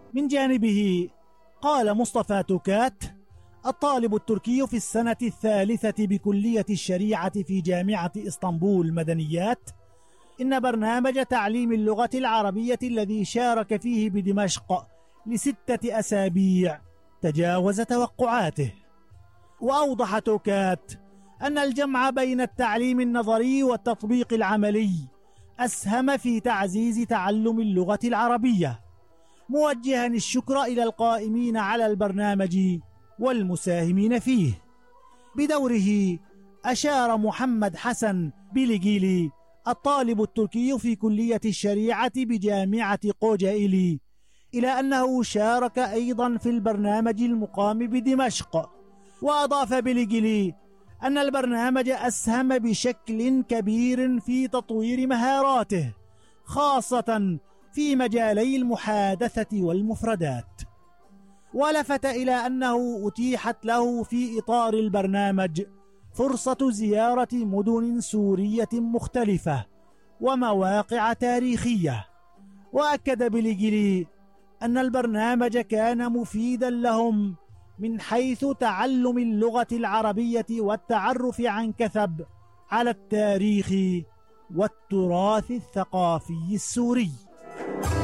من جانبه قال مصطفى توكات الطالب التركي في السنة الثالثة بكلية الشريعة في جامعة إسطنبول مدنيات إن برنامج تعليم اللغة العربية الذي شارك فيه بدمشق ل6 أسابيع تجاوز توقعاته. وأوضح توكات أن الجمع بين التعليم النظري والتطبيق العملي أسهم في تعزيز تعلم اللغة العربية، موجها الشكر إلى القائمين على البرنامج والمساهمين فيه. بدوره أشار محمد حسن بليجيلي الطالب التركي في كلية الشريعة بجامعة قوجائلي إلى أنه شارك أيضا في البرنامج المقام بدمشق. وأضاف بليجيلي أن البرنامج أسهم بشكل كبير في تطوير مهاراته خاصة في مجالي المحادثة والمفردات. ولفت إلى أنه أتيحت له في إطار البرنامج فرصة زيارة مدن سورية مختلفة ومواقع تاريخية. وأكد بليجيلي أن البرنامج كان مفيدا لهم من حيث تعلم اللغة العربية والتعرف عن كثب على التاريخ والتراث الثقافي السوري.